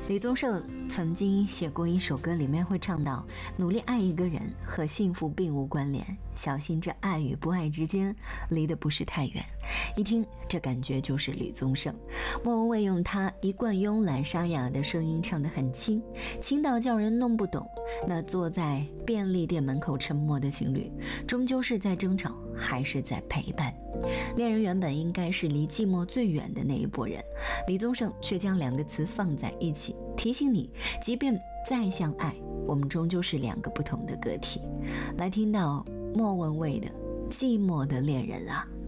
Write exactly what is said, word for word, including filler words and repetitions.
李宗盛曾经写过一首歌，里面会唱到，努力爱一个人和幸福并无关联，小心这爱与不爱之间离得不是太远。一听这感觉就是李宗盛。莫文蔚用他一贯慵懒沙哑的声音唱得很轻，轻到叫人弄不懂。那坐在便利店门口沉默的情侣，终究是在争吵还是在陪伴？恋人原本应该是离寂寞最远的那一拨人，李宗盛却将两个词放在一起，提醒你，即便再相爱，我们终究是两个不同的个体。来听到莫文蔚的《寂寞的恋人》啊。